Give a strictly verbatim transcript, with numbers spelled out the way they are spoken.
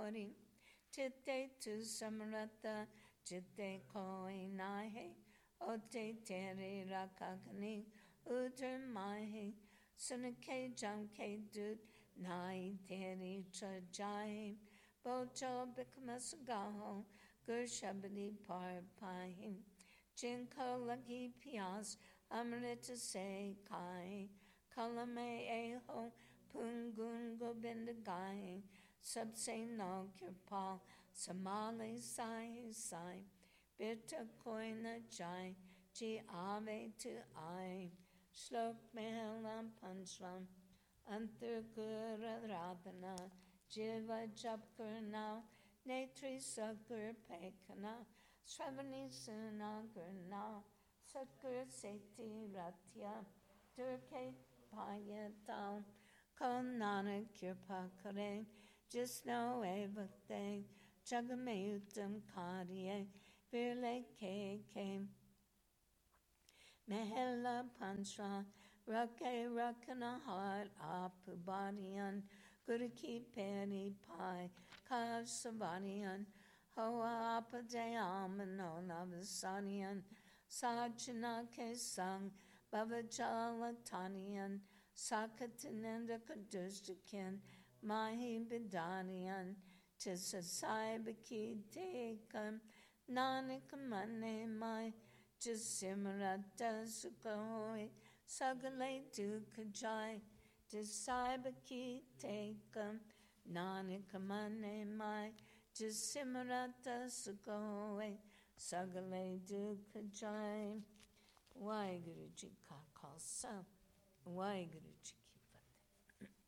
kori. Chitte tu samarata, chitte koi nahe. Ote tere rakakani, udra mahe. Sunake jamke dut, nai tere trajahe. Bojo bikamasagaho, gurshabadi parpahi. Jinko lagi pias, amrita se kai. Kalame eho, pungun govindagai. Sabse no kirpal, samale sai sai. Bitta koina jai, ji ave to I. Shlok mehelam panchram, antargura radhana. Jiva japkurna, netri sakur pekana. Shravani sunagurna, satgur seti ratya. Durke payatal, kol nanak kirpa kare. Just know everything, jagamayutam karye. Virle ke ke. Mehela panchra, rake rakana heart apubadiyan. Guriki peri pai, kav savadiyan. Hoa apadayam no navasadiyan. Sajana ke sang, bhavajala taniyan. Sakatananda kadushtakin, mahi bidaniyan. Tisasai baki tekam, nanikamane mai. Jisimrata sukhoy, sagale dukajai. Tisai tekam, nanikamane mai. Jisimrata sukhoy, sagale dukajai. Waheguru Ji Ka Khalsa, Waheguru Ji